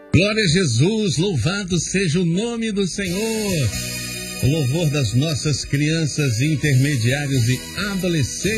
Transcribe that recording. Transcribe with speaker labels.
Speaker 1: Glória a Jesus, louvado seja o nome do Senhor. O louvor das nossas crianças, intermediários e adolescentes.